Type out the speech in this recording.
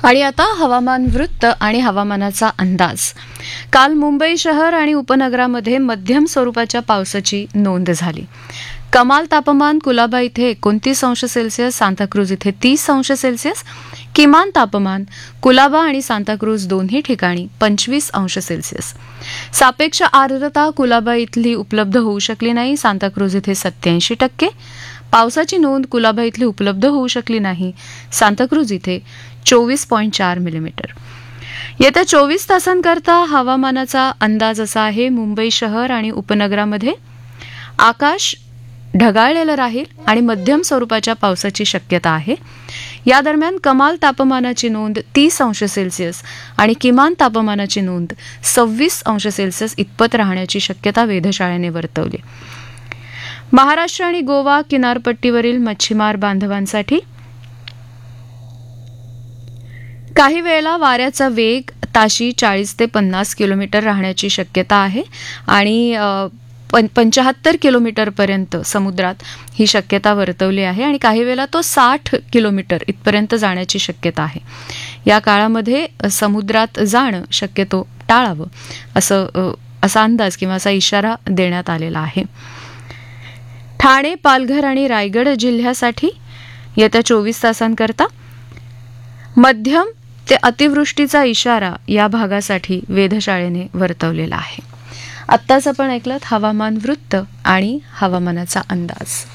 आणि आता हवामान वृत्त आणि हवामानाचा अंदाज. काल मुंबई शहर आणि उपनगरामध्ये मध्यम स्वरूपाच्या पावसाची नोंद झाली. कमाल तापमान कुलाबा इथे 29 अंश सेल्सिअस, सांताक्रूज इथे 30 अंश सेल्सिअस, किमान तापमान कुलाबा आणि सांताक्रूज दोन्ही ठिकाणी 25 अंश सेल्सिअस. सापेक्ष आर्द्रता कुलाबा इथली उपलब्ध होऊ शकली नाही, सांताक्रूज इथे 87%. पावसाची नोंद कुलाबा इथली उपलब्ध होऊ शकली नाही, सांताक्रूज इथे 24.4 मिलीमीटर. येत्या 24 तासांकरता हवामानाचा अंदाज असा आहे. मुंबई शहर आणि उपनगरामध्ये आकाश ढगाळलेलं राहील आणि मध्यम स्वरूपाच्या पावसाची शक्यता आहे. या दरम्यान कमाल तापमानाची नोंद 30 अंश सेल्सिअस आणि किमान तापमानाची नोंद 26 अंश सेल्सिअस इतपत राहण्याची शक्यता वेधशाळेने वर्तवली. महाराष्ट्र आणि गोवा किनारपट्टीवरील मच्छीमार बांधवांसाठी काही वेळेला वाऱ्याचा वेग ताशी 40 ते 50 किलोमीटर राहण्याची शक्यता आहे आणि 75 किलोमीटरपर्यंत समुद्रात ही शक्यता वर्तवली आहे आणि काही वेळेला तो 60 किलोमीटर इथपर्यंत जाण्याची शक्यता आहे. या काळामध्ये समुद्रात जाणं शक्यतो टाळावं असा अंदाज किंवा असा इशारा देण्यात आलेला आहे. ठाणे, पालघर आणि रायगड जिल्ह्यासाठी येत्या 24 तासांकरता मध्यम ते अतिवृष्टीचा इशारा या भागासाठी वेधशाळेने वर्तवलेला आहे. आत्ताच आपण ऐकलत हवामान वृत्त आणि हवामानाचा अंदाज.